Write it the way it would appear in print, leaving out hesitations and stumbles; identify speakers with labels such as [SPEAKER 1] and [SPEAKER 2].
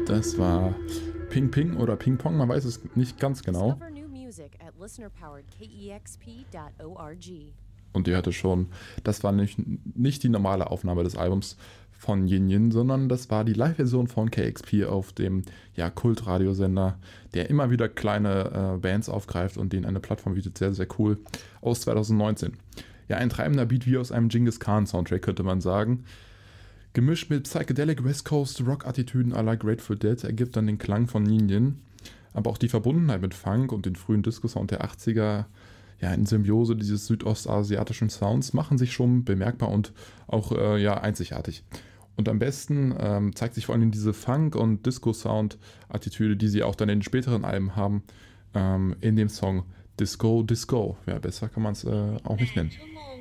[SPEAKER 1] Das war Ping Ping oder Ping Pong, man weiß es nicht ganz genau.
[SPEAKER 2] Discover new music at listenerpoweredkexp.org.
[SPEAKER 1] Und ihr hörte schon, das war nicht die normale Aufnahme des Albums von Yin Yin, sondern das war die Live-Version von KXP auf dem Kultradiosender, der immer wieder kleine Bands aufgreift und denen eine Plattform bietet. Sehr, sehr cool. Aus 2019. Ja, ein treibender Beat wie aus einem Genghis Khan-Soundtrack, könnte man sagen. Gemischt mit Psychedelic West Coast Rock-Attitüden à la Grateful Dead ergibt dann den Klang von Yin Yin. Aber auch die Verbundenheit mit Funk und den frühen Disco-Sound der 80er, ja, in Symbiose dieses südostasiatischen Sounds, machen sich schon bemerkbar und auch einzigartig. Und am besten zeigt sich vor allem diese Funk- und Disco-Sound-Attitüde, die sie auch dann in den späteren Alben haben, in dem Song Disco Disco. Ja, besser kann man es auch nicht nennen.